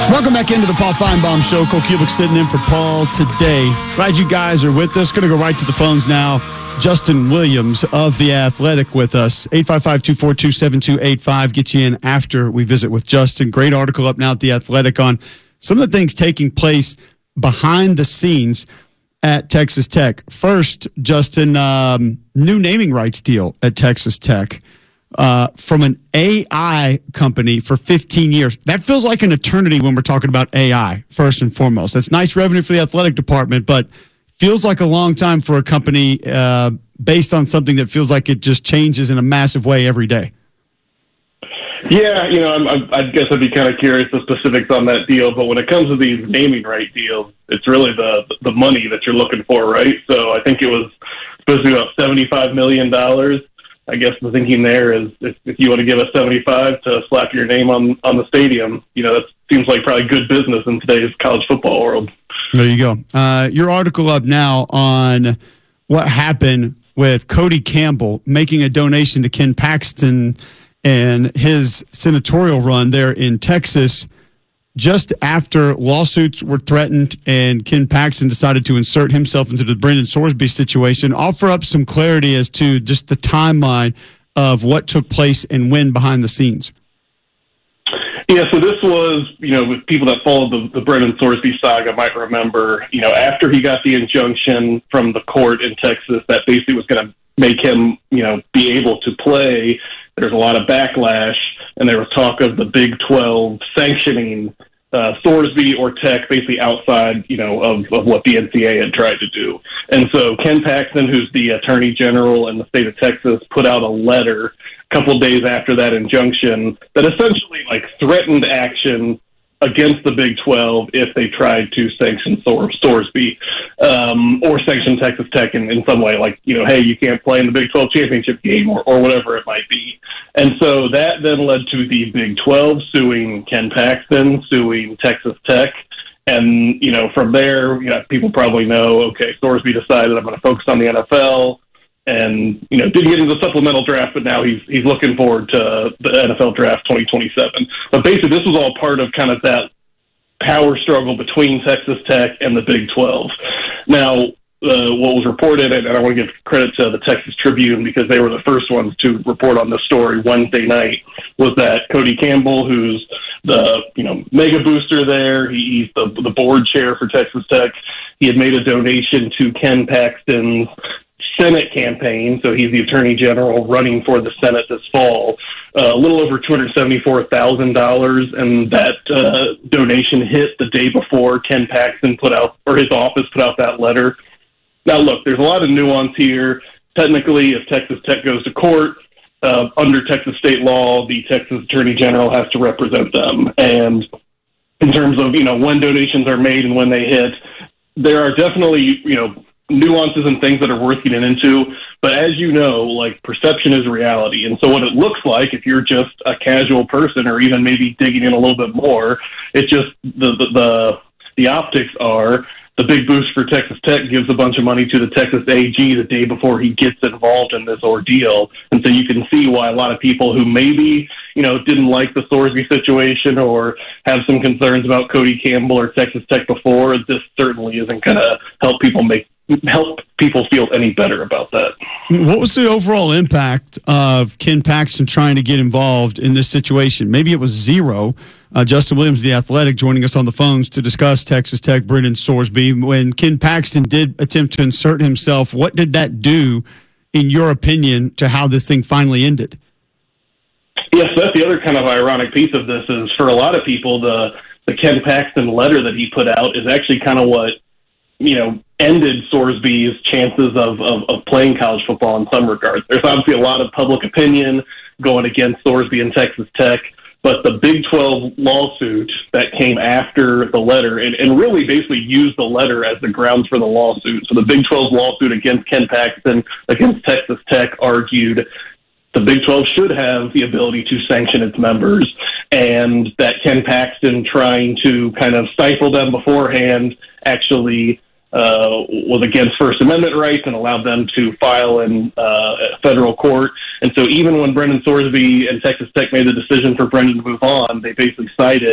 Welcome back into the Paul Feinbaum Show. Cole Cubic sitting in for Paul today. Glad you guys are with us. Going to go right to the phones now. Justin Williams of The Athletic with us. 855-242-7285. Get you in after we visit with Justin. Great article up now at The Athletic on some of the things taking place behind the scenes at Texas Tech. First, Justin, new naming rights deal at Texas Tech. From an AI company for 15 years. That feels like an eternity when we're talking about AI, first and foremost. That's nice revenue for the athletic department, but feels like a long time for a company based on something that feels like it just changes in a massive way every day. Yeah, I guess I'd be kind of curious the specifics on that deal, but when it comes to these naming right deals, it's really the money that you're looking for, right? So I think it was supposed to be about $75 million. I guess the thinking there is if you want to give us 75 to slap your name on the stadium, that seems like probably good business in today's college football world. There you go. Your article up now on what happened with Cody Campbell making a donation to Ken Paxton and his senatorial run there in Texas just after lawsuits were threatened and Ken Paxton decided to insert himself into the Brendan Sorsby situation. Offer up some clarity as to just the timeline of what took place and when behind the scenes. Yeah, so this was, with people that followed the Brendan Sorsby saga might remember, after he got the injunction from the court in Texas that basically was going to make him, be able to play, there's a lot of backlash, and there was talk of the Big 12 sanctioning Sorsby or Tech basically outside, of what the NCAA had tried to do. And so Ken Paxton, who's the Attorney General in the state of Texas, put out a letter a couple of days after that injunction that essentially threatened action against the Big 12 if they tried to sanction Sorsby or sanction Texas Tech in some way, hey, you can't play in the Big 12 championship game or whatever it might be. And so that then led to the Big 12 suing Ken Paxton, suing Texas Tech. And, from there, people probably know, okay, Sorsby decided I'm going to focus on the NFL and, didn't get into the supplemental draft, but now he's looking forward to the NFL draft 2027. But basically, this was all part of kind of that power struggle between Texas Tech and the Big 12. Now, what was reported, and I want to give credit to the Texas Tribune because they were the first ones to report on this story Wednesday night, was that Cody Campbell, who's the mega booster there, he's the board chair for Texas Tech, he had made a donation to Ken Paxton's Senate campaign, so he's the Attorney General running for the Senate this fall, a little over $274,000, and that donation hit the day before Ken Paxton his office put out that letter. Now, look, there's a lot of nuance here. Technically, if Texas Tech goes to court, under Texas state law, the Texas Attorney General has to represent them. And in terms of, when donations are made and when they hit, there are definitely, nuances and things that are worth getting into. But as you know, perception is reality. And so what it looks like, if you're just a casual person or even maybe digging in a little bit more, it's just the optics are the big boost for Texas Tech gives a bunch of money to the Texas AG the day before he gets involved in this ordeal. And so you can see why a lot of people who maybe, didn't like the Sorsby situation or have some concerns about Cody Campbell or Texas Tech before, this certainly isn't going to help people feel any better about that. What was the overall impact of Ken Paxton trying to get involved in this situation? Maybe it was zero. Justin Williams, The Athletic, joining us on the phones to discuss Texas Tech, Brendan Sorsby. When Ken Paxton did attempt to insert himself, what did that do, in your opinion, to how this thing finally ended? Yes, that's the other kind of ironic piece of this is for a lot of people, the Ken Paxton letter that he put out is actually kind of what, ended Sorsby's chances of playing college football in some regards. There's obviously a lot of public opinion going against Sorsby and Texas Tech, but the Big 12 lawsuit that came after the letter and really basically used the letter as the grounds for the lawsuit. So the Big 12 lawsuit against Ken Paxton, against Texas Tech, argued the Big 12 should have the ability to sanction its members, and that Ken Paxton trying to kind of stifle them beforehand actually was against First Amendment rights and allowed them to file in federal court. And so even when Brendan Sorsby and Texas Tech made the decision for Brendan to move on, they basically cited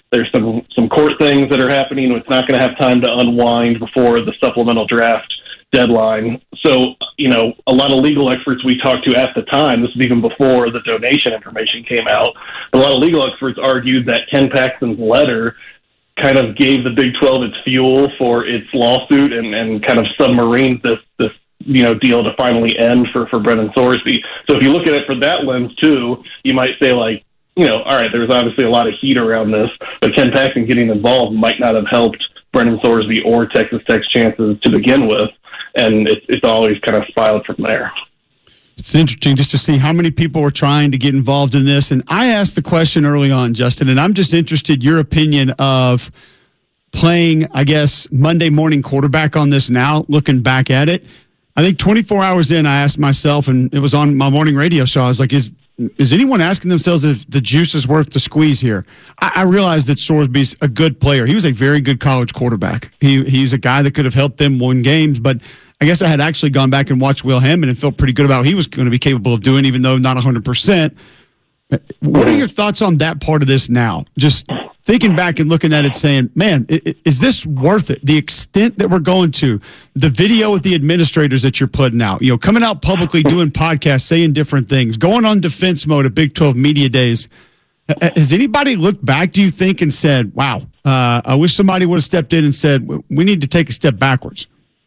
There's some court things that are happening. It's not going to have time to unwind before the supplemental draft deadline. So, a lot of legal experts we talked to at the time, this was even before the donation information came out, a lot of legal experts argued that Ken Paxton's letter kind of gave the Big 12 its fuel for its lawsuit and kind of submarined this deal to finally end for Brennan Thorsby. So if you look at it for that lens too, you might say like, all right, there's obviously a lot of heat around this, but Ken Paxton getting involved might not have helped Brennan Thorsby or Texas Tech's chances to begin with, and it's always kind of spiraled from there. It's interesting just to see how many people are trying to get involved in this. And I asked the question early on, Justin, and I'm just interested your opinion of playing, I guess, Monday morning quarterback on this now, looking back at it. I think 24 hours in, I asked myself, and it was on my morning radio show, I was like, is anyone asking themselves if the juice is worth the squeeze here? I realized that Thorsby's a good player. He was a very good college quarterback. He's a guy that could have helped them win games, but I guess I had actually gone back and watched Will Hammond and felt pretty good about what he was going to be capable of doing, even though not 100%. What are your thoughts on that part of this now? Just thinking back and looking at it saying, man, is this worth it? The extent that we're going to, the video with the administrators that you're putting out, coming out publicly, doing podcasts, saying different things, going on defense mode at Big 12 Media Days. Has anybody looked back, do you think, and said, wow, I wish somebody would have stepped in and said, we need to take a step backwards?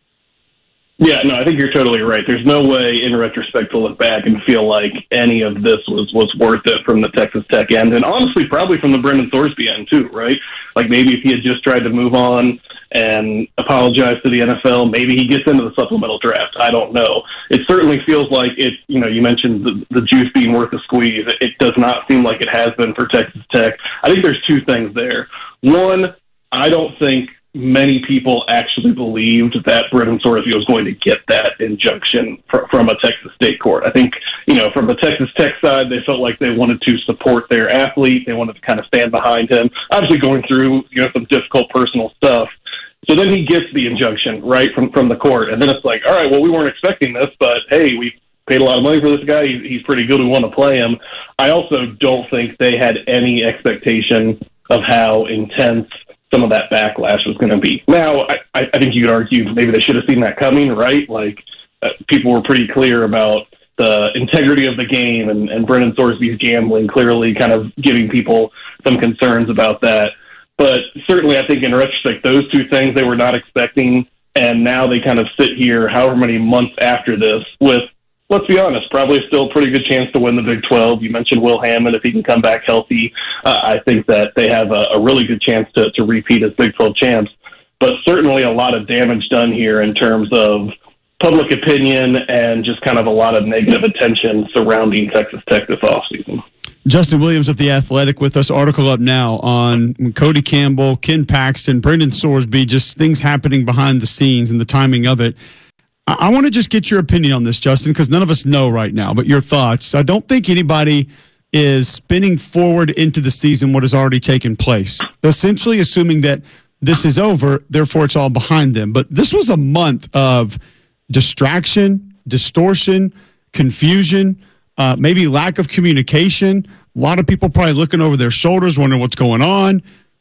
Yeah, no, I think you're totally right. There's no way in retrospect to look back and feel like any of this was worth it from the Texas Tech end. And honestly, probably from the Brennan Thorsby end too, right? Like maybe if he had just tried to move on and apologize to the NFL, maybe he gets into the supplemental draft. I don't know. It certainly feels like it, you mentioned the juice being worth the squeeze. It does not seem like it has been for Texas Tech. I think there's two things there. One, I don't think many people actually believed that Brennan Thorsby was going to get that injunction from a Texas state court. I think, from the Texas Tech side, they felt like they wanted to support their athlete. They wanted to kind of stand behind him, obviously going through, some difficult personal stuff. So then he gets the injunction, right, from the court. And then it's like, all right, well, we weren't expecting this, but hey, we paid a lot of money for this guy. He's pretty good. We want to play him. I also don't think they had any expectation of how intense some of that backlash was going to be. Now, I think you could argue maybe they should have seen that coming, right? Like, people were pretty clear about the integrity of the game and Brennan Thorsby's gambling, clearly kind of giving people some concerns about that. But certainly, I think in retrospect, those two things they were not expecting, and now they kind of sit here however many months after this with, let's be honest, probably still a pretty good chance to win the Big 12. You mentioned Will Hammond. If he can come back healthy, I think that they have a really good chance to repeat as Big 12 champs. But certainly a lot of damage done here in terms of public opinion and just kind of a lot of negative attention surrounding Texas Tech this offseason. Justin Williams of The Athletic with us. Article up now on Cody Campbell, Ken Paxton, Brennan Thorsby, just things happening behind the scenes and the timing of it. I want to just get your opinion on this, Justin, because none of us know right now, but your thoughts. I don't think anybody is spinning forward into the season what has already taken place, essentially assuming that this is over, therefore it's all behind them. But this was a month of distraction, distortion, confusion, maybe lack of communication. A lot of people probably looking over their shoulders, wondering what's going on.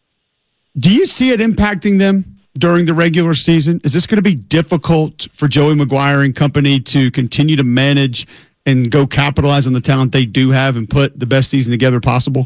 Do you see it impacting them during the regular season? Is this going to be difficult for Joey McGuire and company to continue to manage and go capitalize on the talent they do have and put the best season together possible?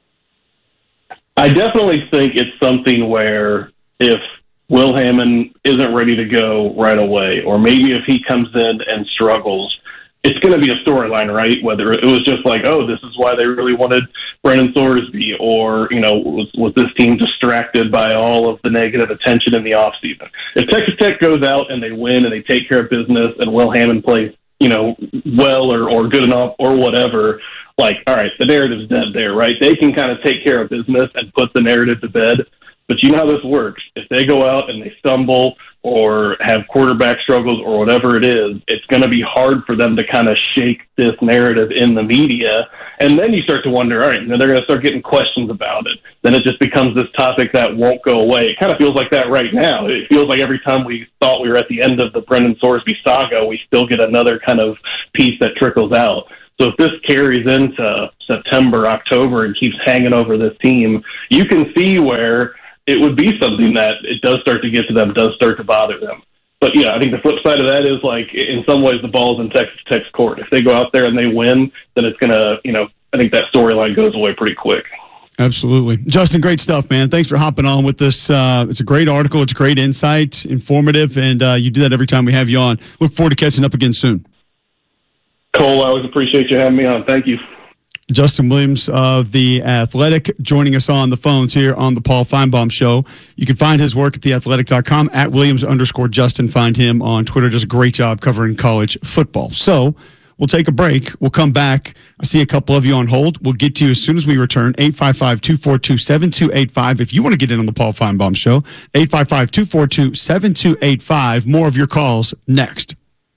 I definitely think it's something where if Will Hammond isn't ready to go right away, or maybe if he comes in and struggles, it's going to be a storyline, right? Whether it was just like, oh, this is why they really wanted Brennan Thorsby, or, was this team distracted by all of the negative attention in the offseason? If Texas Tech goes out and they win and they take care of business and Will Hammond plays, well or good enough or whatever, like, all right, the narrative's dead there, right? They can kind of take care of business and put the narrative to bed. But you know how this works. If they go out and they stumble or have quarterback struggles or whatever it is, it's going to be hard for them to kind of shake this narrative in the media. And then you start to wonder, all right, they're going to start getting questions about it. Then it just becomes this topic that won't go away. It kind of feels like that right now. It feels like every time we thought we were at the end of the Brennan Thorsby saga, we still get another kind of piece that trickles out. So if this carries into September, October, and keeps hanging over this team, you can see where it would be something that it does start to get to them, does start to bother them. But, yeah, I think the flip side of that is, like, in some ways the ball's in Texas Tech's court. If they go out there and they win, then it's going to, I think that storyline goes away pretty quick. Absolutely. Justin, great stuff, man. Thanks for hopping on with this. It's a great article. It's great insight, informative, and you do that every time we have you on. Look forward to catching up again soon. Cole, I always appreciate you having me on. Thank you. Justin Williams of The Athletic joining us on the phones here on the Paul Feinbaum Show. You can find his work at theathletic.com, at Williams_Justin. Find him on Twitter. Does a great job covering college football. So we'll take a break. We'll come back. I see a couple of you on hold. We'll get to you as soon as we return. 855-242-7285. If you want to get in on the Paul Feinbaum Show, 855-242-7285. More of your calls next.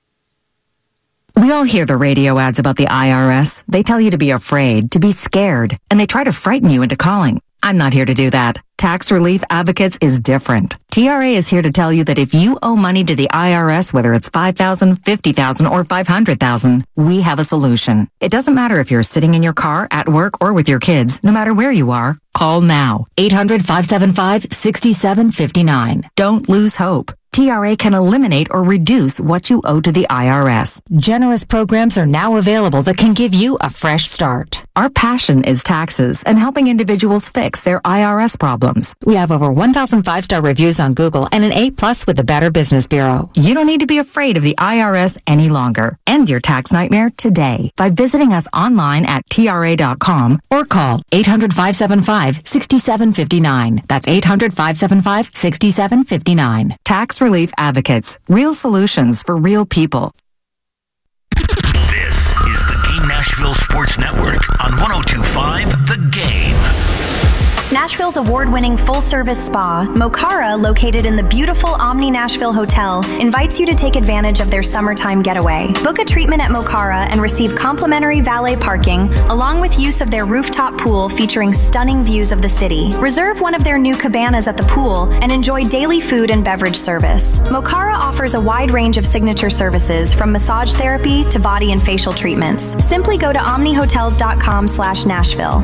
We all hear the radio ads about the IRS. They tell you to be afraid, to be scared, and they try to frighten you into calling. I'm not here to do that. Tax Relief Advocates is different. TRA is here to tell you that if you owe money to the IRS, whether it's $5,000, $50,000, or $500,000, we have a solution. It doesn't matter if you're sitting in your car, at work, or with your kids. No matter where you are, call now. 800-575-6759. Don't lose hope. TRA can eliminate or reduce what you owe to the IRS. Generous programs are now available that can give you a fresh start. Our passion is taxes and helping individuals fix their IRS problems. We have over 1,000 5-star reviews on Google and an A+ with the Better Business Bureau. You don't need to be afraid of the IRS any longer. End your tax nightmare today by visiting us online at TRA.com or call 800-575-6759. That's 800-575-6759. Tax Relief Advocates. Real solutions for real people. This is the Game Nashville Sports Network on 102.5 The Game. Nashville's award-winning full-service spa, Mokara, located in the beautiful Omni Nashville Hotel, invites you to take advantage of their summertime getaway. Book a treatment at Mokara and receive complimentary valet parking, along with use of their rooftop pool featuring stunning views of the city. Reserve one of their new cabanas at the pool and enjoy daily food and beverage service. Mokara offers a wide range of signature services, from massage therapy to body and facial treatments. Simply go to omnihotels.com/Nashville.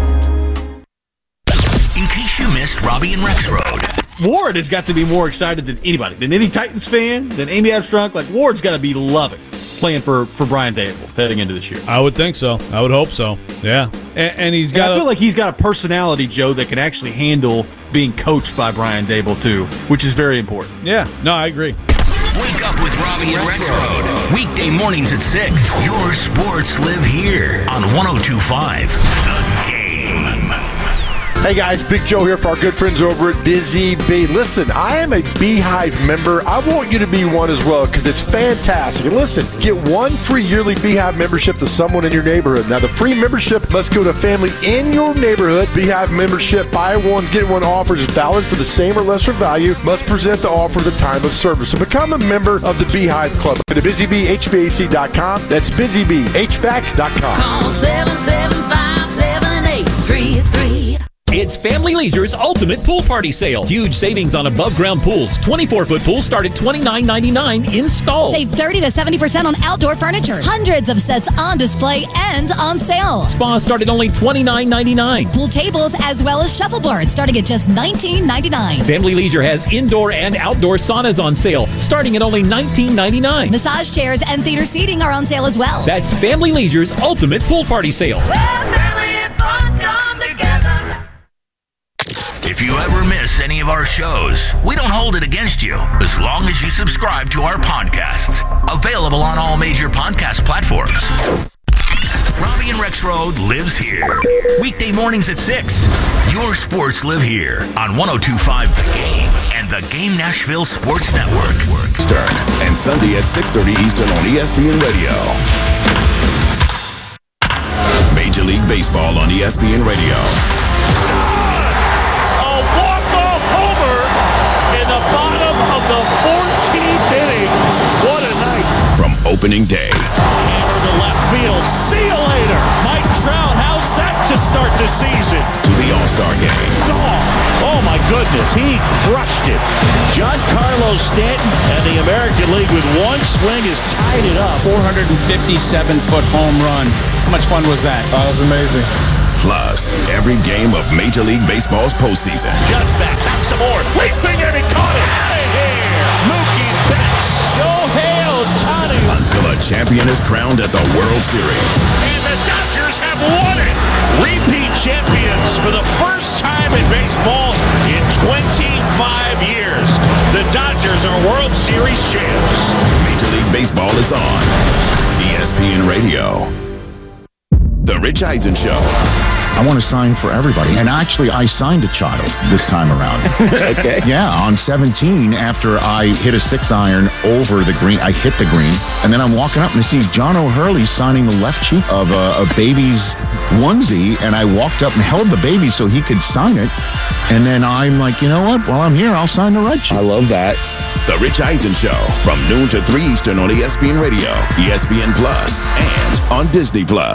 In case you missed Robbie and Rex Road. Ward has got to be more excited than anybody, than any Titans fan, than Amy Abstrunk. Like, Ward's got to be loving playing for Brian Dable heading into this year. I would think so. I would hope so. Yeah. And he's got. I feel like he's got a personality, Joe, that can actually handle being coached by Brian Dable, too, which is very important. Yeah. No, I agree. Wake up with Robbie and Rex Road. Weekday mornings at 6. Your sports live here on 102.5 The Game. Hey guys, Big Joe here for our good friends over at Busy Bee. Listen, I am a Beehive member. I want you to be one as well because it's fantastic. And listen, get one free yearly Beehive membership to someone in your neighborhood. Now, the free membership must go to a family in your neighborhood. Beehive membership, buy one, get one offer is valid for the same or lesser value. Must present the offer at the time of service. So become a member of the Beehive Club. Go to BusyBeeHVAC.com. That's BusyBeeHVAC.com. Call 775-7833. It's Family Leisure's ultimate pool party sale. Huge savings on above-ground pools. 24-foot pools start at $29.99 installed. Save 30 to 70% on outdoor furniture. Hundreds of sets on display and on sale. Spas start at only $29.99. Pool tables as well as shuffleboards starting at just $19.99. Family Leisure has indoor and outdoor saunas on sale starting at only $19.99. Massage chairs and theater seating are on sale as well. That's Family Leisure's ultimate pool party sale. If you ever miss any of our shows, we don't hold it against you as long as you subscribe to our podcasts. Available on all major podcast platforms. Robbie and Rex Road lives here. Weekday mornings at 6. Your sports live here on 102.5 The Game and the Game Nashville Sports Network. Stern and Sunday at 6:30 Eastern on ESPN Radio. Major League Baseball on ESPN Radio. Opening day. Hammer to left field. See you later. Mike Trout, how's that to start the season? To the All-Star game. Oh my goodness, he crushed it. Giancarlo Stanton and the American League with one swing has tied it up. 457-foot home run. How much fun was that? That was amazing. Plus, every game of Major League Baseball's postseason. Judge back some more. Leaping and he caught it. Out of here. Mookie Betts. Shohei Ohtani. Until a champion is crowned at the World Series. And the Dodgers have won it. Repeat champions for the first time in baseball in 25 years. The Dodgers are World Series champs. Major League Baseball is on ESPN Radio. The Rich Eisen Show. I want to sign for everybody. And actually, I signed a child this time around. Okay. Yeah, on 17, after I hit a 6-iron over the green, I hit the green, and then I'm walking up and I see John O'Hurley signing the left cheek of a baby's onesie, and I walked up and held the baby so he could sign it. And then I'm like, you know what? While I'm here, I'll sign the right cheek. I love that. The Rich Eisen Show from noon to 3 Eastern on ESPN Radio, ESPN Plus, and on Disney Plus.